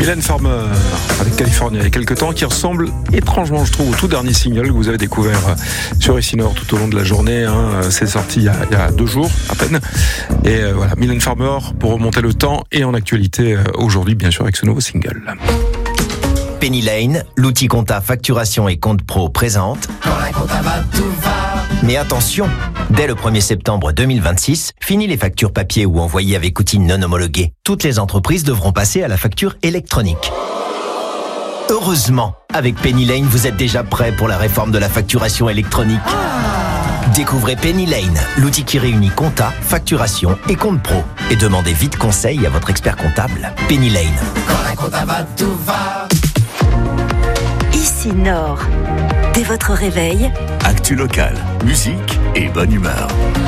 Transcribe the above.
Mylène Farmer avec California il y a quelques temps, qui ressemble étrangement, je trouve, au tout dernier single que vous avez découvert sur Ici Nord tout au long de la journée. C'est sorti il y a 2 jours à peine. Et voilà, Mylène Farmer pour remonter le temps et en actualité aujourd'hui, bien sûr, avec ce nouveau single. Penny Lane, l'outil compta facturation et compte pro présente. Quand la compta va, tout va. Mais attention, dès le 1er septembre 2026, fini les factures papier ou envoyées avec outils non homologués. Toutes les entreprises devront passer à la facture électronique. Heureusement, avec Penny Lane, vous êtes déjà prêt pour la réforme de la facturation électronique. Découvrez Penny Lane, l'outil qui réunit compta, facturation et compte pro. Et demandez vite conseil à votre expert comptable. Penny Lane. Quand la compta va, tout va. Ici Nord. Dès votre réveil, Actu locale, musique et bonne humeur.